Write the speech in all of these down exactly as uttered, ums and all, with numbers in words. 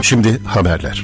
Şimdi haberler.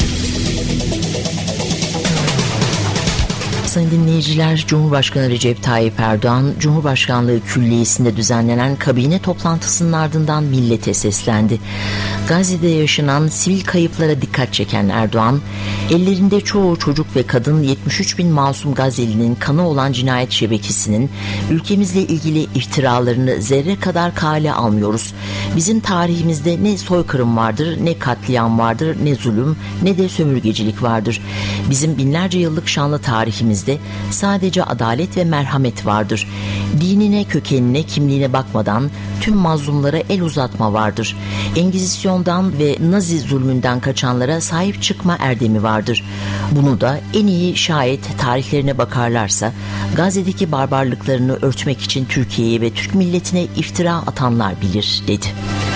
Sayın dinleyiciler, Cumhurbaşkanı Recep Tayyip Erdoğan, Cumhurbaşkanlığı Külliyesi'nde düzenlenen kabine toplantısının ardından millete seslendi. Gazze'de yaşanan sivil kayıplara dikkat çeken Erdoğan, ellerinde çoğu çocuk ve kadın yetmiş üç bin masum Gazze'linin kanı olan cinayet şebekesinin ülkemizle ilgili iftiralarını zerre kadar kale almıyoruz. Bizim tarihimizde ne soykırım vardır, ne katliam vardır, ne zulüm, ne de sömürgecilik vardır. Bizim binlerce yıllık şanlı tarihimizde sadece adalet ve merhamet vardır. Dinine, kökenine, kimliğine bakmadan tüm mazlumlara el uzatma vardır. Engizisyondan ve Nazi zulmünden kaçanlara sahip çıkma erdemi vardır. Bunu da en iyi şayet tarihlerine bakarlarsa Gazze'deki barbarlıklarını örtmek için Türkiye'ye ve Türk milletine iftira atanlar bilir, dedi.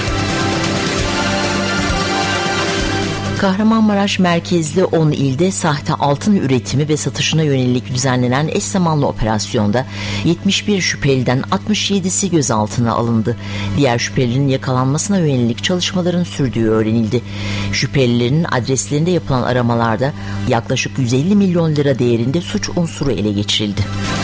Kahramanmaraş merkezli on ilde sahte altın üretimi ve satışına yönelik düzenlenen eş zamanlı operasyonda yetmiş bir şüpheliden altmış yedisi gözaltına alındı. Diğer şüphelilerin yakalanmasına yönelik çalışmaların sürdüğü öğrenildi. Şüphelilerin adreslerinde yapılan aramalarda yaklaşık yüz elli milyon lira değerinde suç unsuru ele geçirildi.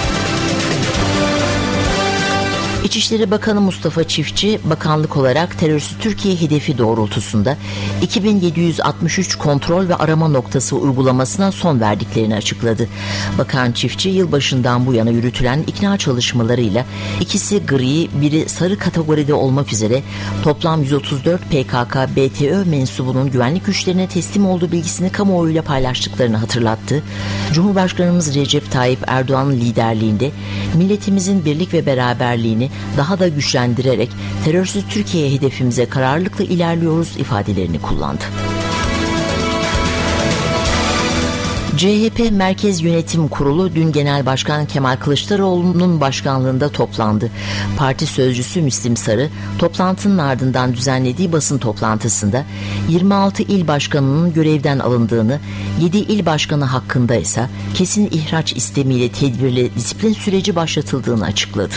İçişleri Bakanı Mustafa Çiftçi, bakanlık olarak terörsüz Türkiye hedefi doğrultusunda iki bin yedi yüz altmış üç kontrol ve arama noktası uygulamasına son verdiklerini açıkladı. Bakan Çiftçi, yılbaşından bu yana yürütülen ikna çalışmalarıyla ikisi gri, biri sarı kategoride olmak üzere toplam yüz otuz dört P K K B T Ö mensubunun güvenlik güçlerine teslim olduğu bilgisini kamuoyuyla paylaştıklarını hatırlattı. Cumhurbaşkanımız Recep Tayyip Erdoğan'ın liderliğinde milletimizin birlik ve beraberliğini daha da güçlendirerek terörsüz Türkiye hedefimize kararlılıkla ilerliyoruz ifadelerini kullandı. C H P Merkez Yönetim Kurulu dün Genel Başkan Kemal Kılıçdaroğlu'nun başkanlığında toplandı. Parti sözcüsü Müslim Sarı, toplantının ardından düzenlediği basın toplantısında yirmi altı il başkanının görevden alındığını, yedi il başkanı hakkında ise kesin ihraç istemiyle tedbirli disiplin süreci başlatıldığını açıkladı.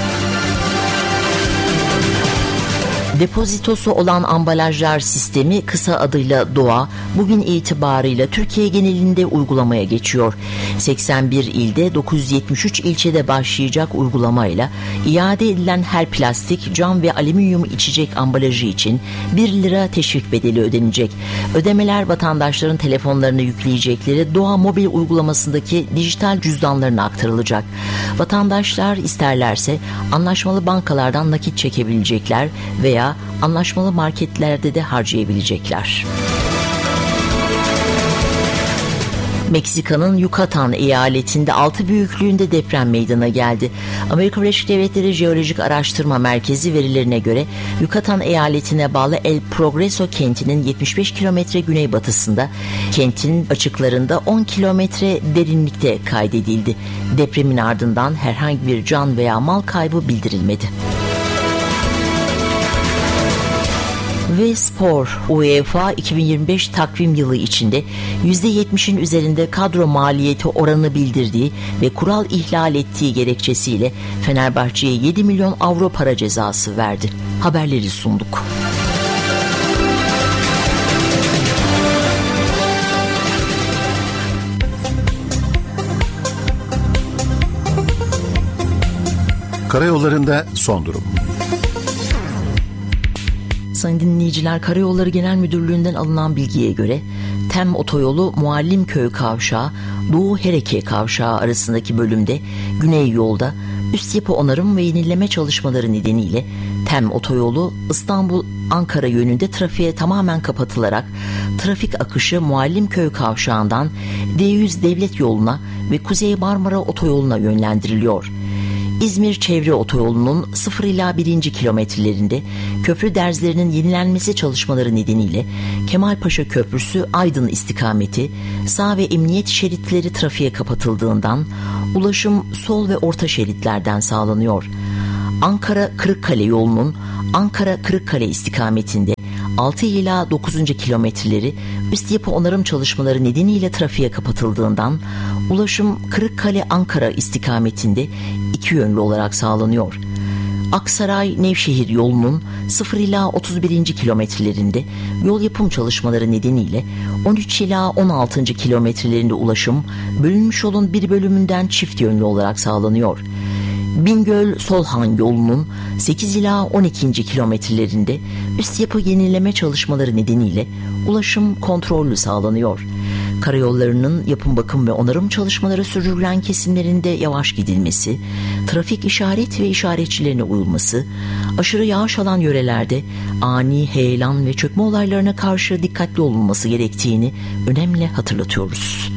Depozitosu olan ambalajlar sistemi, kısa adıyla DOA, bugün itibarıyla Türkiye genelinde uygulamaya geçiyor. seksen bir ilde dokuz yüz yetmiş üç ilçede başlayacak uygulamayla iade edilen her plastik, cam ve alüminyum içecek ambalajı için bir lira teşvik bedeli ödenecek. Ödemeler vatandaşların telefonlarına yükleyecekleri DOA mobil uygulamasındaki dijital cüzdanlarına aktarılacak. Vatandaşlar isterlerse anlaşmalı bankalardan nakit çekebilecekler veya anlaşmalı marketlerde de harcayabilecekler. Meksika'nın Yucatan eyaletinde altı büyüklüğünde deprem meydana geldi. Amerika Birleşik Devletleri Jeolojik Araştırma Merkezi verilerine göre Yucatan eyaletine bağlı El Progreso kentinin yetmiş beş kilometre güneybatısında, kentin açıklarında on kilometre derinlikte kaydedildi. Depremin ardından herhangi bir can veya mal kaybı bildirilmedi. Ve spor, UEFA iki bin yirmi beş takvim yılı içinde yüzde yetmişin üzerinde kadro maliyeti oranı bildirdiği ve kural ihlal ettiği gerekçesiyle Fenerbahçe'ye yedi milyon avro para cezası verdi. Haberleri sunduk. Karayollarında son durum. Sayın dinleyiciler, Karayolları Genel Müdürlüğü'nden alınan bilgiye göre Tem Otoyolu Muallimköy Kavşağı Doğu Hereke Kavşağı arasındaki bölümde güney yolda üst yapı onarım ve yenileme çalışmaları nedeniyle Tem Otoyolu İstanbul Ankara yönünde trafiğe tamamen kapatılarak trafik akışı Muallimköy Kavşağı'ndan D yüz Devlet Yolu'na ve Kuzey Marmara Otoyolu'na yönlendiriliyor. İzmir Çevre Otoyolu'nun sıfır ila birinci kilometrelerinde köprü derzlerinin yenilenmesi çalışmaları nedeniyle Kemalpaşa Köprüsü Aydın istikameti sağ ve emniyet şeritleri trafiğe kapatıldığından ulaşım sol ve orta şeritlerden sağlanıyor. Ankara Kırıkkale yolunun Ankara Kırıkkale istikametinde altı ila dokuzuncu kilometreleri üst yapı onarım çalışmaları nedeniyle trafiğe kapatıldığından ulaşım Kırıkkale Ankara istikametinde iki yönlü olarak sağlanıyor. Aksaray-Nevşehir yolunun sıfır ila otuz birinci kilometrelerinde yol yapım çalışmaları nedeniyle on üç ila on altıncı kilometrelerinde ulaşım bölünmüş yolun bir bölümünden çift yönlü olarak sağlanıyor. Bingöl-Solhan yolunun sekiz ila on ikinci kilometrelerinde üst yapı yenileme çalışmaları nedeniyle ulaşım kontrollü sağlanıyor. Karayollarının yapım, bakım ve onarım çalışmaları sürdürülen kesimlerinde yavaş gidilmesi, trafik işaret ve işaretçilerine uyulması, aşırı yağış alan yörelerde ani heyelan ve çökme olaylarına karşı dikkatli olunması gerektiğini önemli hatırlatıyoruz.